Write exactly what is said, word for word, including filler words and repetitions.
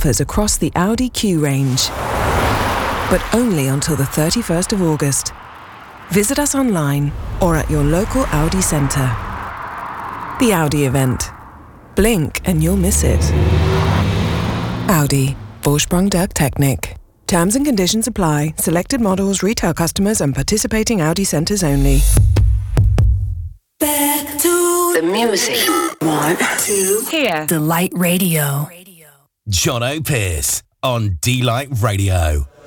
offers across the Audi Q range. But only until the thirty-first of August. Visit us online or at your local Audi centre. The Audi event. Blink and you'll miss it. Audi. Vorsprung durch Technik. Terms and conditions apply. Selected models, retail customers and participating Audi centres only. Back to the music. One, two, here. Delight Radio. John O'Pearce on Delight Radio.